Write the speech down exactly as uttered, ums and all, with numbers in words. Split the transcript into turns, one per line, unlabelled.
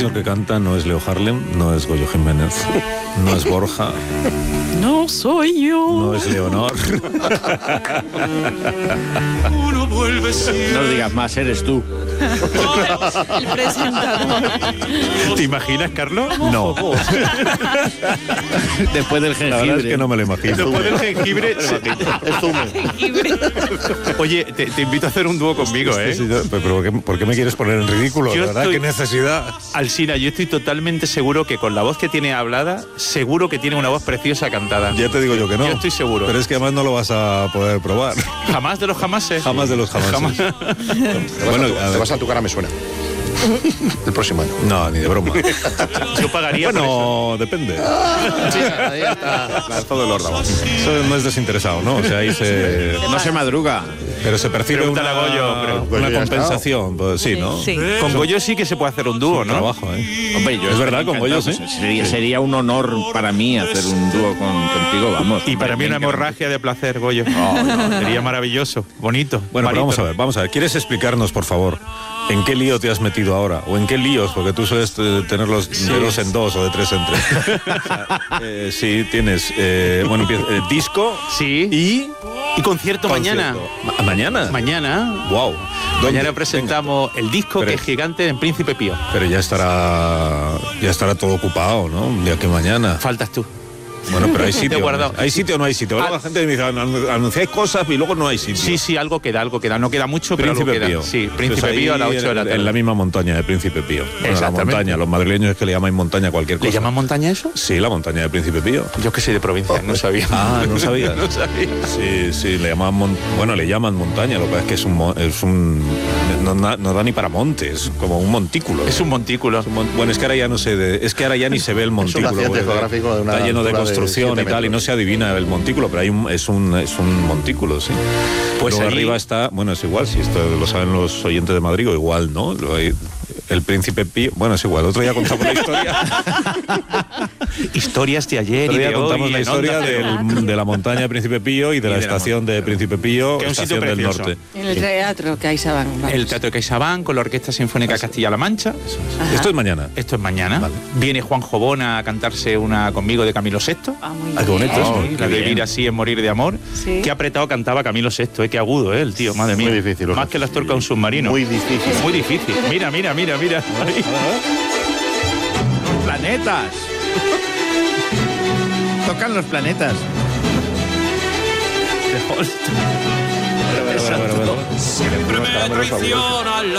único que canta no es Leo Harlem, no es Goyo Jiménez, no es Borja.
No soy yo.
No es Leonor.
No digas más, eres tú.
El presentador.
¿Te imaginas, Carlos?
No.
Después del
La
jengibre.
verdad es que no me lo imagino.
Después del jengibre. se-
Es zumo.
Oye, te, te invito a hacer un dúo conmigo, ¿eh?
Sí, sí, pero ¿por qué, por qué me quieres poner en ridículo?
Yo
¿De verdad?
estoy-
¿Qué necesidad?
Alsina, yo estoy totalmente seguro que con la voz que tiene hablada, seguro que tiene una voz preciosa cantada.
Ya te digo yo que no.
Yo estoy seguro.
Pero es que además no lo vas a poder probar.
Jamás de los jamases.
Jamás de los jamases.
Jamás.
Te vas,
Bueno,
a, tu,
a
te
ver.
vas a tu cara, me suena. El próximo año.
No, ni de broma.
Yo pagaría por eso.
Bueno, depende.
Sí, ahí está. Lanzado del órdago.
Eso no es desinteresado, ¿no? O sea, ahí se...
No se madruga.
Pero se percibe
Pregúntale
una,
a Goyo, pero-
una
Goyo ya ha
compensación. Pues sí, ¿no?
Sí.
Con Goyo sí que se puede hacer un dúo, ¿no?
Trabajo, ¿eh?
Hombre, yo
Es verdad,
estoy
con Goyo,
encantado.
sí.
Sería, sería un honor para mí hacer un dúo con, contigo, vamos.
Y para mí una hemorragia de placer, Goyo. Sería maravilloso, bonito.
Bueno, pero vamos a
barítono.
ver, vamos a ver. ¿Quieres explicarnos, por favor, en qué lío te has metido ahora? ¿O en qué líos? Porque tú sueles eh, tener los de dos en dos o de tres en tres. O sea, eh, sí, tienes, eh, bueno, empieza, eh, disco
Sí.
y...
Y concierto, mañana.
Ma- ¿Mañana?
Mañana.
Wow.
Mañana presentamos el disco
Pero-
que es gigante en Príncipe Pío.
Pero ya estará ya estará todo ocupado, ¿no? Un día que mañana.
Faltas tú.
Bueno, pero hay
Te he
sitio.
guardado.
¿Hay sitio o no hay sitio? Luego
Ah.
la gente me dice, "Anu- anunciáis cosas y luego no hay sitio".
Sí, sí, algo queda, algo queda. No queda mucho, pero algo
Príncipe
queda.
Pío.
Sí, Príncipe
Pues ahí
Pío a las ocho de la
en-
tarde.
En la misma montaña de Príncipe Pío. Bueno, la
Exactamente.
montaña, los madrileños es que le llamáis montaña a cualquier cosa.
¿Le llaman montaña eso?
Sí, la montaña de Príncipe Pío.
Yo que soy de provincia, no sabía.
Ah, ¿no sabías?
No sabía.
Sí, sí, le llaman mon- bueno, le llaman montaña, lo que pasa es que es un mo- es un no, na- no da ni para montes, como un montículo.
Es un montículo.
Es un mon- Bueno, es que ahora ya no sé, de- es que ahora ya ni se ve el montículo.
accidente
porque
geográfico de una
está lleno de
altura de
construcción
siete
y tal, y no
metros.
se adivina el montículo, pero hay un, es un es un montículo, sí.
Pues
Luego
allí-
arriba está, bueno, es igual, si esto lo saben los oyentes de Madrid, o igual, ¿no? Lo hay- el Príncipe Pío, bueno, es igual, otro día contamos la historia.
Historias de ayer
Otro
y
día
de
contamos
hoy.
la
en
historia
Onda Cero.
del- de la montaña de Príncipe Pío y de la
de la
estación de Príncipe Pío,
Que es un sitio
estación del
precioso.
norte.
En el teatro CaixaBank. vamos.
El Teatro de CaixaBank con la Orquesta Sinfónica Castilla-La Mancha.
Ajá.
Esto es mañana.
Esto es mañana.
Vale.
Viene Juan Jobona a cantarse una conmigo de Camilo sexto.
Ah, muy
Ah, qué bonito.
bien.
Oh,
Sí, la de
bien.
vivir así es morir de amor.
Sí.
Qué apretado cantaba Camilo sexto, eh, qué agudo, eh, el tío, madre mía.
Muy difícil,
Más
Ojo.
que las torcas de un submarino.
Muy difícil.
Muy difícil. Mira, mira, mira, mira. Ahí.
¡Planetas! Tocan los planetas.
Bueno, bueno, bueno, bueno.
Siempre me traiciona